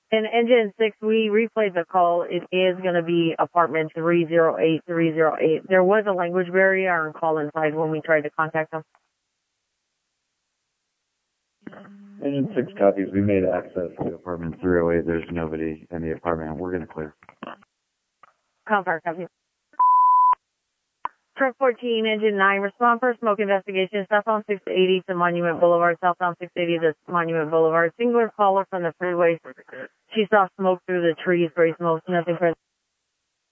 And Engine 6, we replayed the call. It is going to be apartment 308-308. There was a language barrier on call inside when we tried to contact them. Engine 6 copies. We made access to apartment 308. There's nobody in the apartment. We're going to clear. Confirm, copy. Truck 14, Engine 9, respond for smoke investigation, southbound 680 to Monument Boulevard, southbound 680 to Monument Boulevard. Singular caller from the freeway. She saw smoke through the trees, gray smoke, nothing present.